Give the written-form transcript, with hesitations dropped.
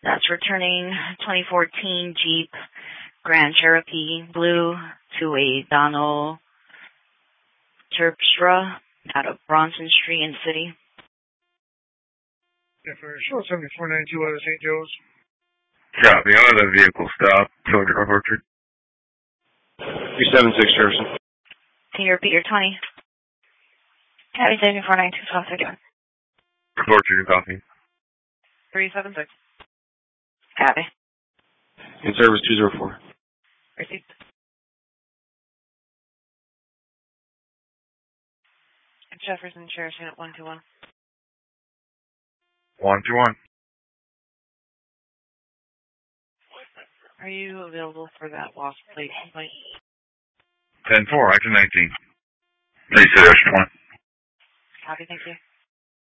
That's returning 2014 Jeep Grand Cherokee Blue to a Donald Terpstra out of Bronson Street in the city. Yeah, for short 7492 out of St. Joe's. Copy. On the vehicle stop. Soldier Orchard. 376 Jefferson. Can you repeat your 20? Copy 7492, talk to again. Orchard, copy. 376. Copy. In service 204. Received. Jefferson Sheriff's Unit 121. 121. Are you available for that lost plate complaint? 10-4, action 19. Please say action 1. Copy, thank you.